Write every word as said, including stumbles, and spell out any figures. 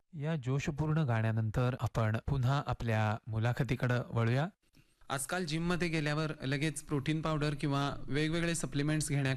या जोशपूर्ण गाण्यानंतर आपण पुन्हा आपल्या मुलाखतीकडे वळूया. आजकाल जिममध्ये गेल्यावर लगेच प्रोटीन पावडर किंवा वेगवेगळे सप्लिमेंट्स घेण्याकडे